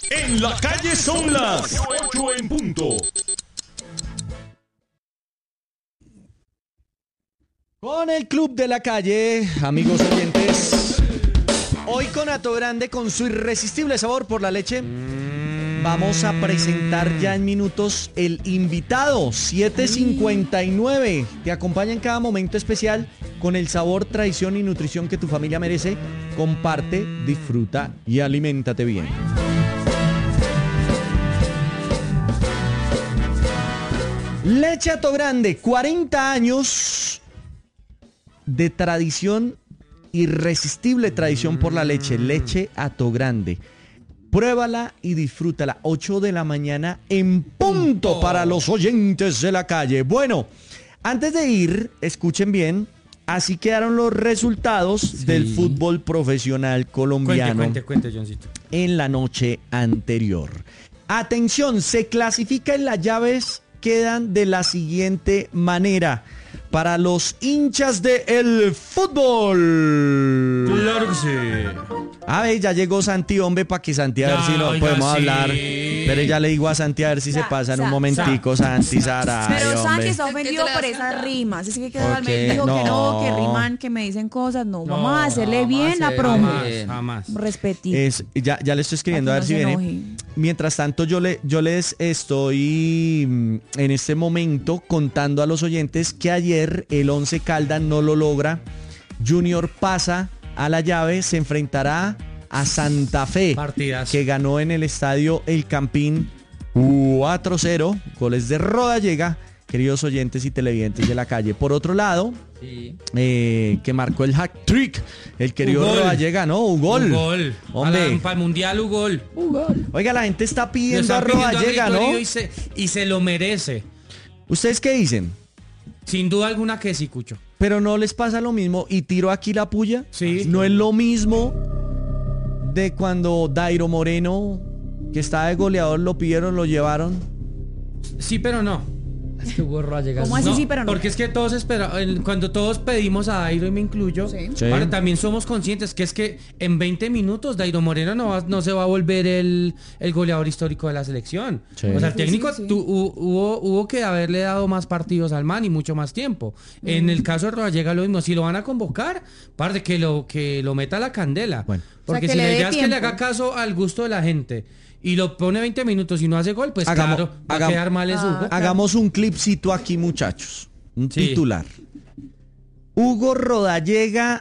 En la calle son las 8 en punto. Con el Club de la Calle, amigos oyentes, hoy con Hato Grande con su irresistible sabor por la leche, vamos a presentar ya en minutos el invitado 759. Te acompaña en cada momento especial con el sabor, tradición y nutrición que tu familia merece. Comparte, disfruta y aliméntate bien. Leche Hato Grande, 40 años de tradición, irresistible tradición por la leche. Leche Hato Grande. Pruébala y disfrútala. 8 de la mañana en punto para los oyentes de la calle. Bueno, antes de ir, escuchen bien. Así quedaron los resultados del fútbol profesional colombiano. Cuente, Johncito. En la noche anterior. Atención, se clasifica en las llaves, quedan de la siguiente manera. Para los hinchas del fútbol. Claro que sí. A ver, ya llegó Santi, hombre, para que Santi a ver si no podemos hablar. Pero ya le digo a Santi a ver si se pasa en un momentico, Santi, Sara. Pero Santi está ofendido por esas rimas. Es que me dijo que riman, que me dicen cosas. No, vamos a hacerle bien la promo. Jamás. Respetito. Ya le estoy escribiendo a ver si viene. Mientras tanto, yo les estoy en este momento contando a los oyentes que ayer el Once Caldas no lo logra. Junior pasa a la llave, se enfrentará a Santa Fe, Partidas. que ganó en el estadio El Campín 4-0, goles de Rodallega, queridos oyentes y televidentes de la calle. Por otro lado, que marcó el hat-trick, el querido Rodallega, ¿no? Un gol. Hombre. Para el Mundial, un gol. Oiga, la gente está pidiendo a Rodallega, ¿no? Y se lo merece. ¿Ustedes qué dicen? Sin duda alguna que sí, Cucho. Pero no les pasa lo mismo, y tiro aquí la puya. Sí. No es lo mismo de cuando Dairo Moreno, que estaba de goleador, lo pidieron, lo llevaron. Sí, pero no. Es que Hugo Rodallega. ¿Cómo así? No, Sí, pero no. porque es que todos esperaban, cuando todos pedimos a Dairo, y me incluyo, Sí. ahora también somos conscientes que es que en 20 minutos Dairo Moreno no se va a volver el goleador histórico de la selección. Sí. O sea, el técnico Sí. hubo que haberle dado más partidos al man y mucho más tiempo. En el caso de Rodallega lo mismo, si lo van a convocar, parte que lo meta a la candela. Bueno. Porque O sea, que si le la dé idea es que le tiempo. haga caso al gusto de la gente y lo pone 20 minutos y no hace gol, pues Hagamos- claro, va a quedar mal eso. Hagamos un clipcito aquí, muchachos. Un Sí. titular. Hugo Rodallega,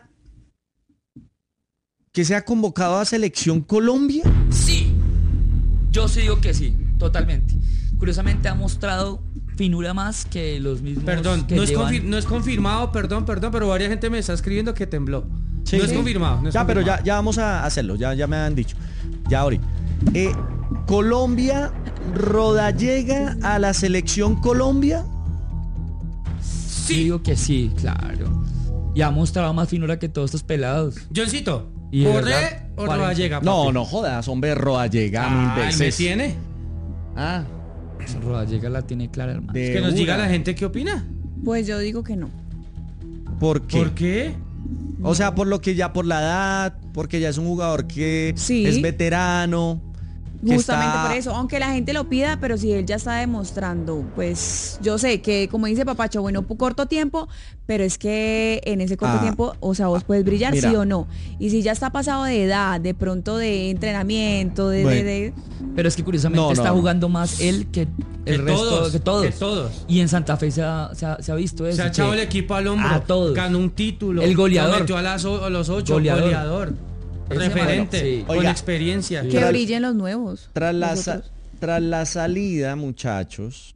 que se ha convocado a Selección Colombia. Sí. Yo sí digo que sí, totalmente. Curiosamente ha mostrado finura más que los mismos. Perdón, que no llevan. es confirmado, perdón, pero varias gente me está escribiendo que tembló. Sí. No es Sí. confirmado. No es Ya, pero confirmado. ya vamos a hacerlo, ya me han dicho. Ya ahorita. Colombia, Rodallega a la Selección Colombia. Yo digo que sí, claro. Y ha mostrado más finura que todos estos pelados. Johncito, Y de ¿Borré verdad, o 40. Rodallega? No, papi? no jodas, hombre, Rodallega mil Ay, veces. ¿me tiene? Ah, Rodallega la tiene clara, hermano. de Que nos diga una. la gente qué opina. Pues yo digo que no. ¿Por qué? ¿Por qué? O sea, por lo que ya por la edad, porque ya es un jugador que Sí. es veterano. que Justamente está- por eso, aunque la gente lo pida, pero si él ya está demostrando, pues yo sé que, como dice Papacho, bueno, corto tiempo, pero es que en ese corto tiempo, o sea, vos puedes brillar, mira. sí o no. Y si ya está pasado de edad, de pronto de entrenamiento, Bueno. Pero es que curiosamente No, está no. jugando más él que el resto, que todos. Que todos. Y en Santa Fe se ha visto eso. Se ha echado el equipo al hombro. A todos. Ganó un título. El goleador. Lo metió a los 8. Goleador. Ese Referente. mano, sí. Con Oiga. experiencia. que Tras- brillen los nuevos. Tras la, los sa- otros. tras la salida, muchachos,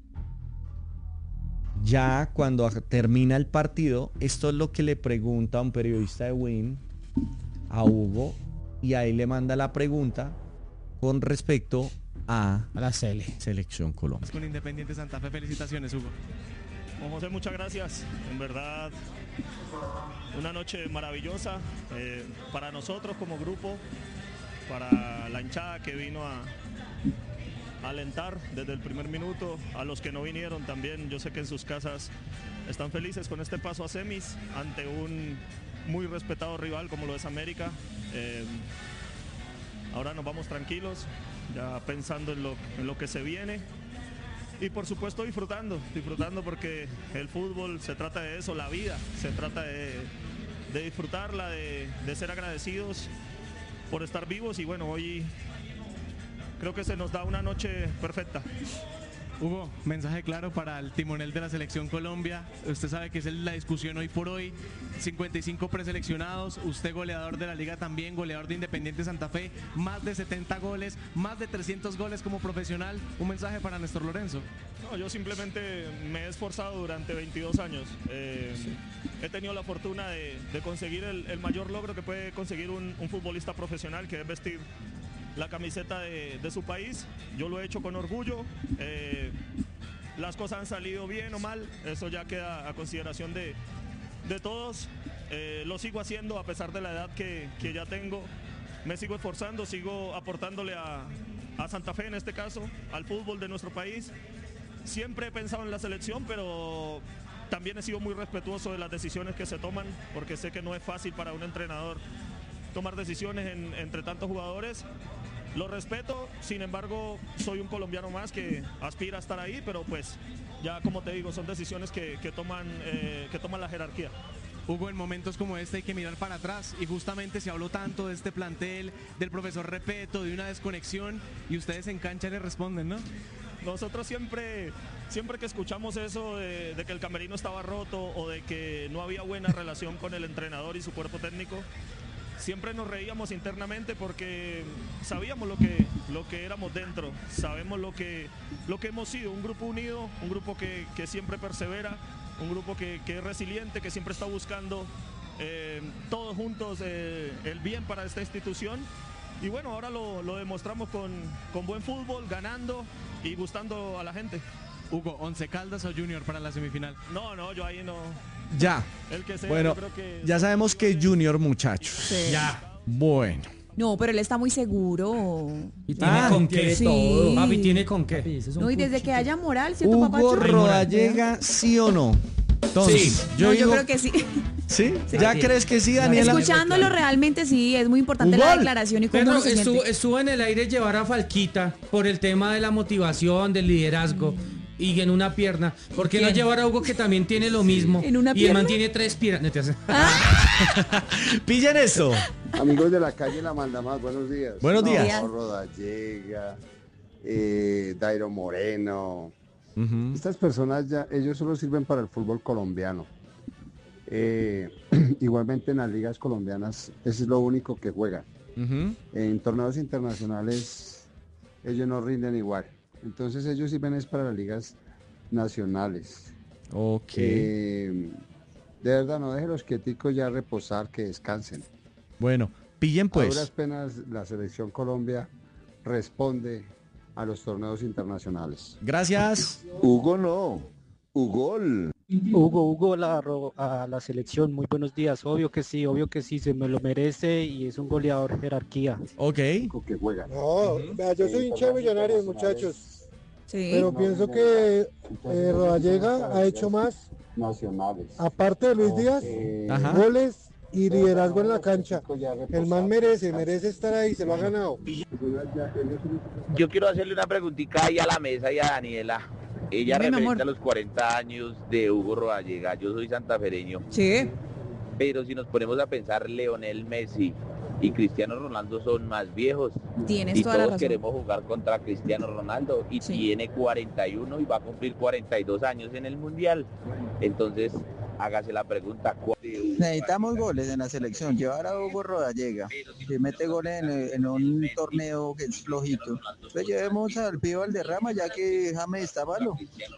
ya cuando termina el partido, esto es lo que le pregunta un periodista de Win a Hugo, y ahí le manda la pregunta con respecto a A la Cele. Selección Colombia. Con Independiente Santa Fe, felicitaciones, Hugo. Juan José, muchas gracias. En verdad, una noche maravillosa para nosotros como grupo, para la hinchada que vino a alentar desde el primer minuto, a los que no vinieron también. Yo sé que en sus casas están felices con este paso a semis ante un muy respetado rival como lo es América. Ahora nos vamos tranquilos, ya pensando en lo que se viene. Y por supuesto disfrutando porque el fútbol se trata de eso, la vida se trata de disfrutarla, de ser agradecidos por estar vivos y bueno, hoy creo que se nos da una noche perfecta. Hugo, mensaje claro para el timonel de la Selección Colombia. Usted sabe que es la discusión hoy por hoy. 55 preseleccionados, usted goleador de la liga también, goleador de Independiente Santa Fe, más de 70 goles, más de 300 goles como profesional. Un mensaje para Néstor Lorenzo. No, yo simplemente me he esforzado durante 22 años. He tenido la fortuna de conseguir el mayor logro que puede conseguir un futbolista profesional, que es vestir la camiseta de su país. Yo lo he hecho con orgullo. Las cosas han salido bien o mal, eso ya queda a consideración de todos. Lo sigo haciendo a pesar de la edad que ya tengo. Me sigo esforzando, sigo aportándole a Santa Fe en este caso, al fútbol de nuestro país. Siempre he pensado en la selección, pero también he sido muy respetuoso de las decisiones que se toman, porque sé que no es fácil para un entrenador tomar decisiones entre tantos jugadores. Lo respeto, sin embargo, soy un colombiano más que aspira a estar ahí, pero pues ya como te digo, son decisiones que toman la jerarquía. Hugo, en momentos como este hay que mirar para atrás y justamente se habló tanto de este plantel, del profesor Repeto, de una desconexión y ustedes en cancha le responden, ¿no? Nosotros siempre que escuchamos eso de que el camerino estaba roto o de que no había buena relación con el entrenador y su cuerpo técnico, siempre nos reíamos internamente porque sabíamos lo que éramos dentro, sabemos lo que hemos sido, un grupo unido, un grupo que siempre persevera, un grupo que es resiliente, que siempre está buscando todos juntos el bien para esta institución. Y bueno, ahora lo demostramos con buen fútbol, ganando y gustando a la gente. Hugo, ¿Once Caldas o Junior para la semifinal? No, yo ahí no. Ya. El que sea, Bueno, yo creo que ya sabemos que Junior, muchachos. Sí. Ya. Bueno. No, pero él está muy seguro. Y tiene con qué. sí. Todo. Papi, ¿tiene con qué? No, y desde que haya moral, ¿cierto, Hugo papacho? Rodallega, ¿sí o no? Entonces, Sí. Yo digo, creo que sí. ¿sí? ¿Ya crees que sí, Daniela? Escuchándolo realmente sí, es muy importante ¿Un la gol? declaración y cómo Pero uno se siente. estuvo en el aire llevar a Falquita por el tema de la motivación, del liderazgo y en una pierna. ¿Por qué no ¿Quién? llevar a Hugo que también tiene lo mismo? ¿En una y el pierna? man tiene 3 piernas. Pillen esto. Amigos de la calle La Manda Más, buenos días. Buenos días. Rodallega, Dairo Moreno. Ujú. Estas personas ellos solo sirven para el fútbol colombiano. Igualmente en las ligas colombianas, eso es lo único que juegan. Ujú. En torneos internacionales, ellos no rinden igual. Entonces ellos sirven es para las ligas nacionales. Ok. De verdad, no dejen los quieticos ya reposar, que descansen. Bueno, pillen A duras pues. penas la selección Colombia responde a los torneos internacionales. Gracias. Hugo no, Hugol. Hugo a la selección, muy buenos días, obvio que sí, se me lo merece y es un goleador jerarquía. Ok. Que juegan. No, vea, yo soy hincha de Millonarios, muchachos, Sí. pero pienso que Rodallega ha hecho más, Nacionales. aparte de Luis Díaz, Ajá. goles y liderazgo en la cancha. El man merece estar ahí, se lo ha ganado. Yo quiero hacerle una preguntita ahí a la mesa y a Daniela. Ella Dime, mi amor. referente a los 40 años de Hugo Rodallega. Yo soy santafereño, Sí. pero si nos ponemos a pensar, Leonel Messi y Cristiano Ronaldo son más viejos. Tienes Y toda la todos razón. queremos jugar contra Cristiano Ronaldo y Sí. tiene 41 y va a cumplir 42 años en el Mundial. Entonces, hágase la pregunta. Necesitamos goles en la selección. Llevar a Hugo Rodallega, que mete goles en un torneo que es flojito. Entonces llevemos al Pío Valderrama, ya que James está malo.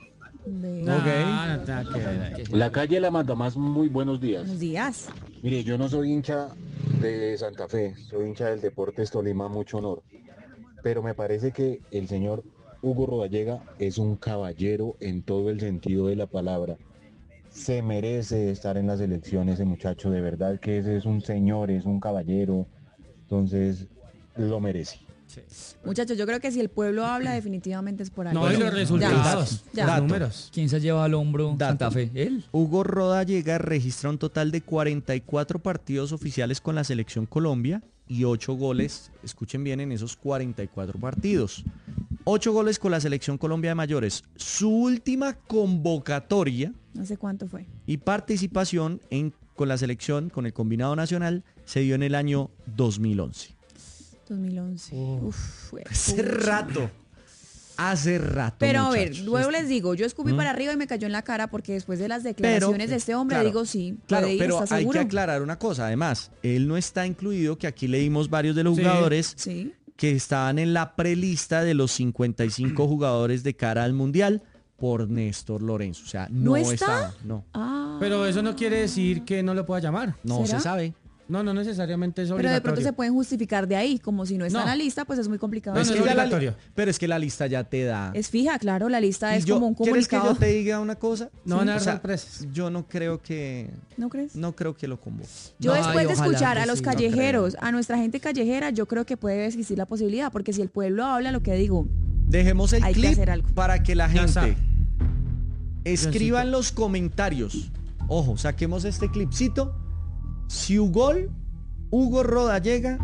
La calle La Manda Más, muy buenos días. Buenos días. Mire, yo no soy hincha de Santa Fe, soy hincha del Deportes Tolima, mucho honor. Pero me parece que el señor Hugo Rodallega es un caballero en todo el sentido de la palabra. Se merece estar en la selección ese muchacho, de verdad que ese es un señor, es un caballero, entonces lo merece. Muchachos, yo creo que si el pueblo habla, definitivamente es por algo. No, y los resultados, Ya. los números. ¿Quién se lleva al hombro Dato. Santa Fe? ¿Él? Hugo Rodallega registra un total de 44 partidos oficiales con la selección Colombia y 8 goles, escuchen bien, en esos 44 partidos. 8 goles con la Selección Colombia de mayores. Su última convocatoria No sé cuánto fue. y participación con la selección, con el combinado nacional, se dio en el año 2011. 2011. Uf, fue Hace rato. Pero a ver, muchachos. luego les digo, yo escupí para arriba y me cayó en la cara porque después de las declaraciones de este hombre, claro, digo sí, Claro, puede ir, pero ¿está hay seguro? que aclarar una cosa. Además, él no está incluido, que aquí leímos varios de los Sí. jugadores Sí. que estaban en la prelista de los 55 jugadores de cara al Mundial por Néstor Lorenzo. O sea, no, ¿No está? estaba. No, Ah, Pero eso no quiere decir que no lo pueda llamar. no ¿Será? se sabe. No necesariamente es pero obligatorio. de pronto se pueden justificar de ahí, como si no está No. en la lista, pues es muy complicado. No, Es no que es ya obligatorio. pero es que la lista ya te da. Es fija, claro, la lista Y es yo- como un ¿Quieres que comunicado. yo te diga una cosa? No van a O dar sea, sorpresas. yo no creo que ¿No crees? lo convoque. Yo Ay, después de ojalá escuchar que a los sí, no callejeros, a nuestra gente callejera, yo creo que puede existir la posibilidad, porque si el pueblo habla lo que digo, Dejemos el Hay que clip hacer algo. para que la Ya está. gente escriba en los comentarios. Ojo, saquemos este clipcito. Si Hugo Rodallega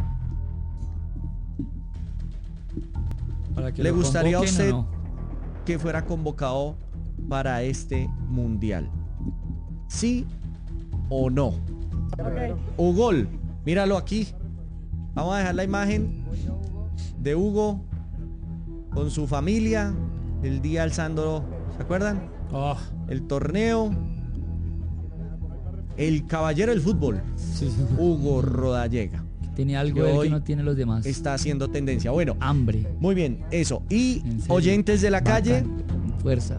Para que le lo gustaría a convoquen usted o no. que fuera convocado para este mundial. ¿Sí o no? Hugo, míralo aquí. Vamos a dejar la imagen de Hugo con su familia el día alzando, ¿se acuerdan? Oh, El torneo, el caballero del fútbol, sí, sí. Hugo Rodallega. Tiene algo Que él hoy que no tienen los demás. Está haciendo tendencia. Bueno, Hambre, muy bien, eso. Y En serio. oyentes de la calle, bacán, fuerza.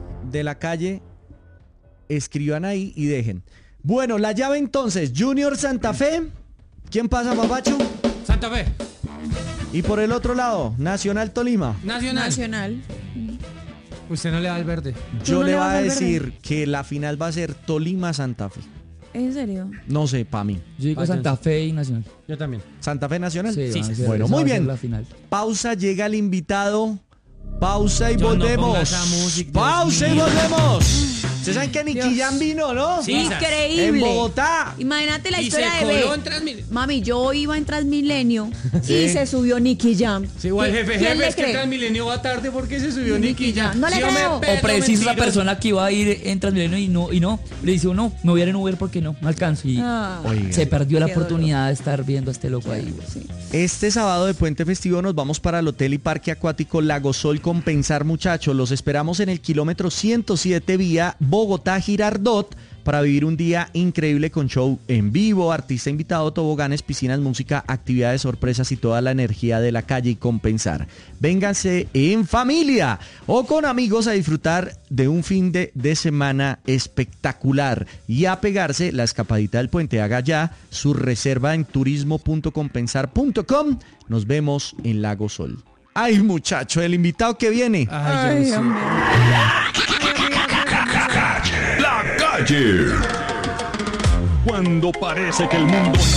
escriban ahí y dejen. Bueno, la llave entonces, Junior Santa Fe. ¿Quién pasa, papacho? Santa Fe, Y por el otro lado, Nacional Tolima. Nacional. Usted no le da el verde. ¿Tú Yo no le le voy vas a al decir que la final va a ser Tolima-Santa Fe. ¿En serio? No sé, para mí. Yo digo Váyanse. Santa Fe y Nacional. Yo también. ¿Santa Fe Nacional? Sí, van a ser- Bueno, esa muy va a ser bien. la final. Pausa, llega el invitado. Pausa y Yo no volvemos. ponga esa música, Pausa Dios y mío. volvemos. ¿Se saben que Nicky Dios. Jam vino, no? Sí. Increíble. En Bogotá. Imagínate la Y historia se de coló B. en Transmilenio. Mami, yo iba en Transmilenio Sí. y se subió Nicky Jam. Sí, igual jefe, ¿Quién jefe, le es que cree? Transmilenio va tarde porque se subió Nicky Jam. No le Sí, yo me creo. pego, O preciso la mentiroso. persona que iba a ir en Transmilenio y no. Le dice uno, me voy a ir en Uber porque no alcanzo. Y Ah, Oiga. se perdió la Qué oportunidad de estar viendo a este loco ahí. güey. sí. Este sábado de Puente Festivo nos vamos para el Hotel y Parque Acuático Lago Sol Compensar, muchachos. Los esperamos en el kilómetro 107 vía Bogotá-Girardot para vivir un día increíble con show en vivo, artista invitado, toboganes, piscinas, música, actividades, sorpresas y toda la energía de la calle y Compensar. Vénganse en familia o con amigos a disfrutar de un fin de semana espectacular y a pegarse la escapadita del puente. Haga ya su reserva en turismo.compensar.com. Nos vemos en Lago Sol. Ay, muchacho, el invitado que viene. Ay, yo no sé. La calle. Cuando parece que el mundo